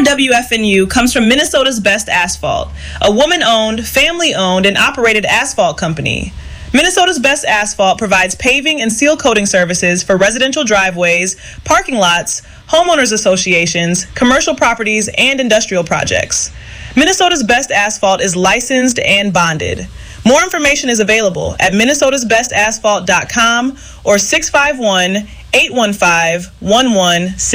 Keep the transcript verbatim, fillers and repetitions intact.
for W F N U comes from Minnesota's Best Asphalt, a woman-owned, family-owned, and operated asphalt company. Minnesota's Best Asphalt provides paving and seal coating services for residential driveways, parking lots, homeowners associations, commercial properties, and industrial projects. Minnesota's Best Asphalt is licensed and bonded. More information is available at minnesotas best asphalt dot com or six five one, eight one five, one one six.